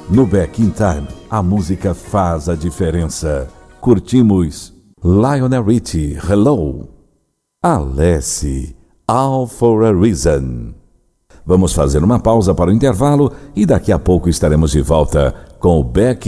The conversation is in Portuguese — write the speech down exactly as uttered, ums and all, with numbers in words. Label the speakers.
Speaker 1: No Back in Time, a música faz a diferença. Curtimos Lionel Richie, Hello. Alessi, All for a Reason. Vamos fazer uma pausa para o intervalo e daqui a pouco estaremos de volta com o Back